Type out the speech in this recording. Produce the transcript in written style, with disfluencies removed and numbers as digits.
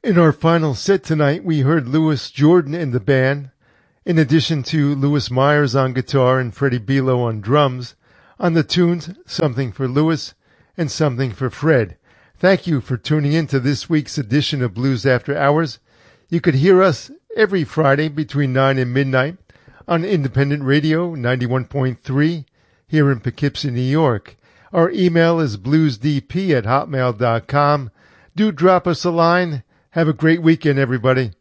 In our final set tonight, we heard Louis Jordan and the band, in addition to Louis Myers on guitar and Freddie Belo on drums, on the tunes Something for Louis and Something for Fred. Thank you for tuning in to this week's edition of Blues After Hours. You could hear us every Friday between 9 and midnight on Independent Radio 91.3 here in Poughkeepsie, New York. Our email is bluesdp@hotmail.com. Do drop us a line. Have a great weekend, everybody.